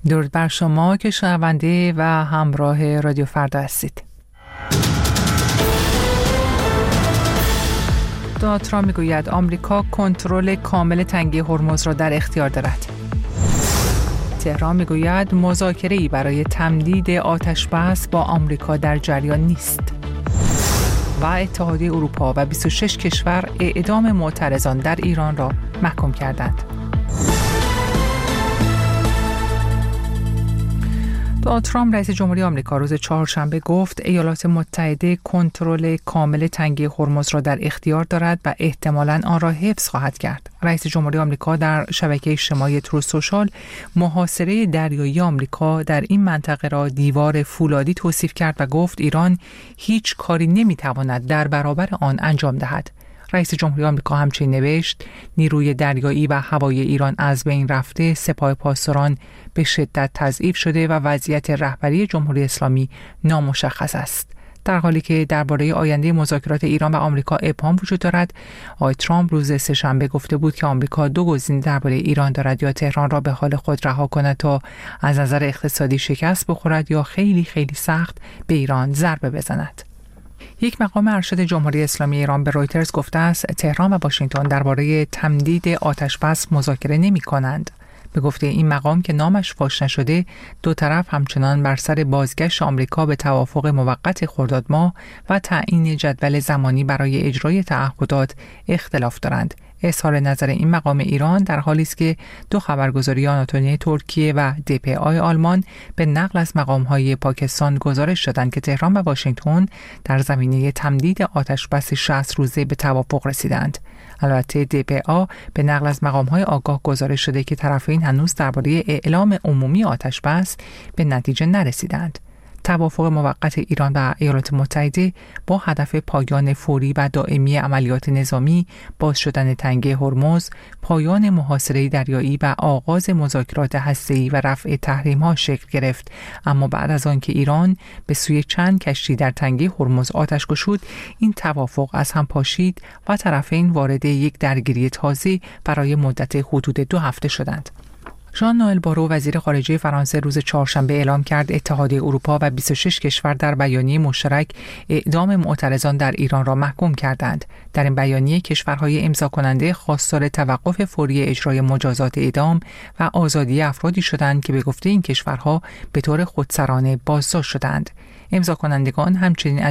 درود بر شما که شنونده و همراه رادیو فردا هستید. دونالد ترامپ میگوید آمریکا کنترل کامل تنگه هرمز را در اختیار دارد. تهران میگوید مذاکره‌ای برای تمدید آتش‌بس با آمریکا در جریان نیست. و اتحادیه اروپا و 26 کشور اعدام معترضان در ایران را محکوم کردند. دونالد ترامپ رئیس جمهوری آمریکا روز چهارشنبه گفت ایالات متحده کنترل کامل تنگه هرمز را در اختیار دارد و احتمالاً آن را حفظ خواهد کرد. رئیس جمهوری آمریکا در شبکه اجتماعی تروث سوشال محاصره دریایی آمریکا در این منطقه را دیوار فولادی توصیف کرد و گفت ایران هیچ کاری نمی‌تواند در برابر آن انجام دهد. رئیس جمهوری آمریکا همچنین نوشت نیروی دریایی و هوایی ایران از بین رفته، سپاه پاسداران به شدت تضعیف شده و وضعیت رهبری جمهوری اسلامی نامشخص است. در حالی که درباره آینده مذاکرات ایران و آمریکا ابهام وجود دارد، آقای ترامپ روز سه‌شنبه گفته بود که آمریکا دو گزینه درباره ایران دارد: یا تهران را به حال خود رها کند تا از نظر اقتصادی شکست بخورد یا خیلی سخت به ایران ضربه بزند. یک مقام ارشد جمهوری اسلامی ایران به رویترز گفته است تهران و واشنگتن درباره تمدید آتش‌بس مذاکره نمی‌کنند. به گفته این مقام که نامش فاش نشده، دو طرف همچنان بر سر بازگشت آمریکا به توافق موقت خرداد ماه و تعیین جدول زمانی برای اجرای تعهدات اختلاف دارند. اظهار نظر این مقام ایران در حالی است که دو خبرگزاری آناتولی ترکیه و DPA آلمان به نقل از مقام‌های پاکستان گزارش دادند که تهران و واشنگتن در زمینه تمدید آتش‌بس 60 روزه به توافق رسیدند. البته DPA به نقل از مقام‌های آگاه گزارش شده که طرفین هنوز درباره اعلام عمومی آتش‌بس به نتیجه نرسیدند. توافق موقت ایران و ایالات متحده با هدف پایان فوری و دائمی عملیات نظامی، باز شدن تنگه هرمز، پایان محاصره دریایی و آغاز مذاکرات هسته‌ای و رفع تحریم‌ها شکل گرفت. اما بعد از آنکه ایران به سوی چند کشتی در تنگه هرمز آتش گشود، این توافق از هم پاشید و طرفین وارد یک درگیری تازه برای مدت حدود 2 هفته شدند. ژان نوئل بارو وزیر خارجه فرانسه روز چهارشنبه اعلام کرد اتحادیه اروپا و 26 کشور در بیانیه مشترک اعدام معترضان در ایران را محکوم کردند. در این بیانیه کشورهای امضا کننده خواستار توقف فوری اجرای مجازات اعدام و آزادی افرادی شدند که به گفته این کشورها به طور خودسرانه بازداشت شدند. امضا کنندگان همچنین